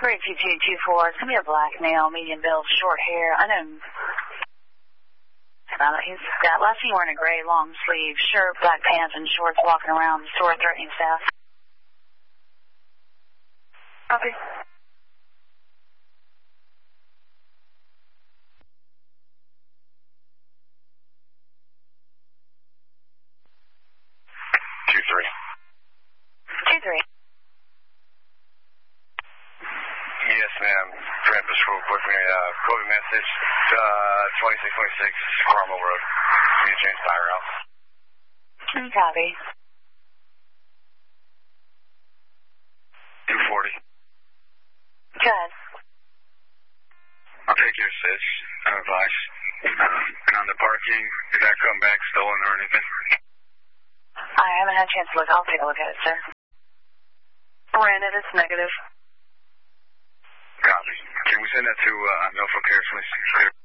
3224. It's going to be a black male, medium build, short hair. I know. He's got, last seen wearing a gray long sleeve shirt, black pants, and shorts, walking around the store threatening staff. Copy. Two three. Yes, ma'am. Campus real quick. Code message, 2626 Carmel Road. Can you change tire out? Copy. 240. Good. I'll take your assist. Advice. And on the parking, did that come back stolen or anything? I haven't had a chance to look. I'll take a look at it, sir. Ran it. It's negative. Copy. Can we send that to Norfolk Harris, please?